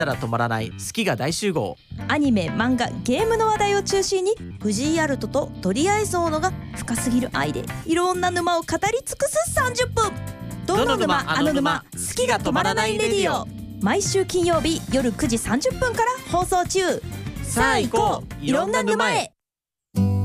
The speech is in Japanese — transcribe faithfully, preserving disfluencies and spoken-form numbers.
たら止まらない好きが大集合。 アニメ、漫画、ゲームの話題を中心に藤井アルトと鳥合奏のが深すぎる愛でいろんな沼を語り尽くすさんじゅっぷん。どの沼あの沼、好きが止まらないレディオ。毎週金曜日夜くじさんじゅっぷんから放送中。さあ行こう、いろんな沼へ。